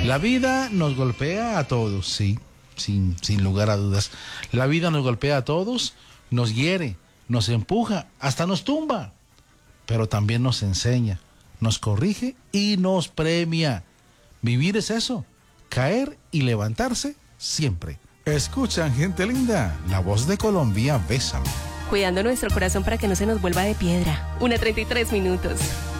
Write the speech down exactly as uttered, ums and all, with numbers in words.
La vida nos golpea a todos, sí, sin, sin lugar a dudas. La vida nos golpea a todos, nos hiere, nos empuja, hasta nos tumba, pero también nos enseña, nos corrige y nos premia. Vivir es eso, caer y levantarse siempre. Escuchan, gente linda, la voz de Colombia, Bésame. Cuidando nuestro corazón para que no se nos vuelva de piedra. Una treinta y tres minutos.